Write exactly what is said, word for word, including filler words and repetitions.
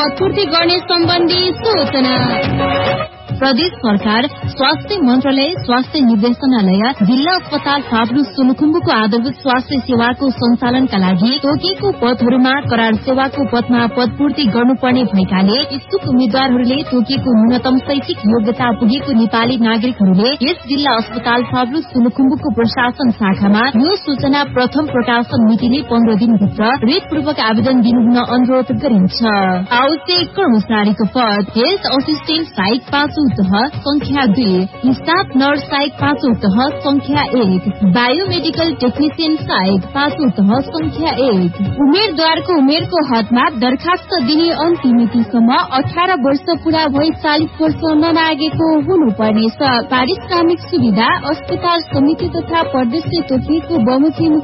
पदपूर्ति गर्ने सम्बन्धी सूचना। प्रदेश सरकार, स्वास्थ्य मन्त्रालय, स्वास्थ्य निर्देशनालय, जिल्ला अस्पताल फाब्लु सोलुखुम्बुको आधारभूत स्वास्थ्य सेवाको सञ्चालनका लागि तोकिएको पदहरूमा करार सेवाको पदमा पदपूर्ति गर्नुपर्ने भएकाले इच्छुक उम्मेद्वारहरूले तोकिएको न्यूनतम शैक्षिक योग्यता पुगेको नेपाली नागरिकहरूले यस जिल्ला अस्पताल फाब्लु सोलुखुम्बुको प्रशासन शाखामा यो सूचना प्रथम प्रकाशन मितिले पन्ध्र दिनभित्र रेटपूर्वक आवेदन दिनुहुन अनुरोध गरिन्छ। आवश्यक कर्मचारीको पद हेल्थ असिस्टेन्ट सहायक पाँचौं तह संख्या दुई, स्टाफ नर्स सहायक पाँचौं तह संख्या एक, बायोमेडिकल टेक्निसियन सहायक पाँचौं तह संख्या एक। उम्मेद्वारको उमेरको हदमा दरखास्त दिने अन्तिम मितिसम्म अठार वर्ष पूरा भई चालिस वर्ष नलागेको हुनुपर्नेछ। पारिश्रमिक सुविधा अस्पताल समिति तथा प्रदेशले तोकिएको बहुमुखी